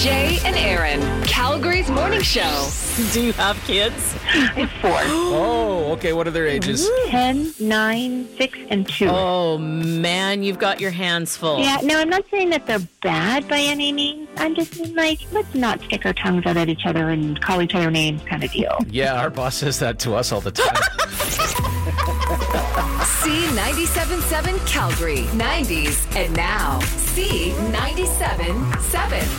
Jay and Aaron, Calgary's morning show. Do you have kids? It's 4. Oh, okay. What are their ages? 10, 9, 6, and 2. Oh, man, you've got your hands full. Yeah, no, I'm not saying that they're bad by any means. I'm just saying, let's not stick our tongues out at each other and call each other names kind of deal. Yeah, our boss says that to us all the time. C97.7 Calgary, 90s, and now C97.7.